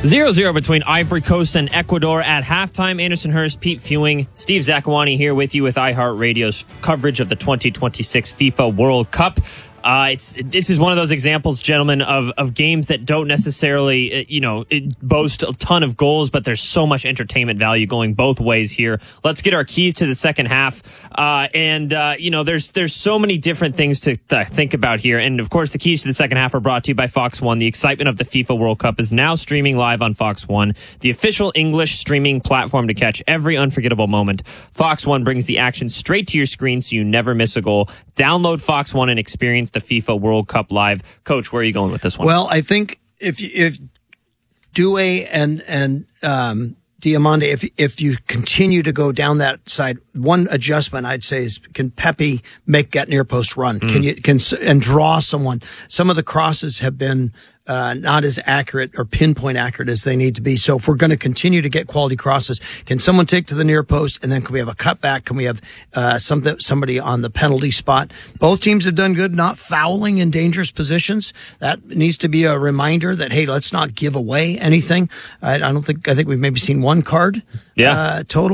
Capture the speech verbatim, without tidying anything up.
zero zero between Ivory Coast and Ecuador at halftime. Anderson Hurst, Pete Fewing, Steve Zakuani here with you with iHeartRadio's coverage of the twenty twenty-six FIFA World Cup. Uh, it's this is one of those examples, gentlemen, of, of games that don't necessarily, uh, you know, boast a ton of goals, but there's so much entertainment value going both ways here. Let's get our keys to the second half. Uh, and, uh, you know, there's there's so many different things to, to think about here. And, of course, the keys to the second half are brought to you by Fox One. The excitement of the FIFA World Cup is now streaming live on Fox One, the official English streaming platform to catch every unforgettable moment. Fox One brings the action straight to your screen so you never miss a goal. Download Fox One and experience the FIFA World Cup live. Coach, where are you going with this one? Well, I think if if Due and and um, Diamande, if if you continue to go down that side, one adjustment I'd say is, can Pepe make that near post run? Mm. Can you can and draw someone? Some of the crosses have been uh, not as accurate or pinpoint accurate as they need to be. So if we're going to continue to get quality crosses, can someone take to the near post, and then can we have a cutback? Can we have uh, something somebody on the penalty spot? Both teams have done good, not fouling in dangerous positions. That needs to be a reminder that, hey, let's not give away anything. I, I don't think I think we've maybe seen one card yeah. uh, total.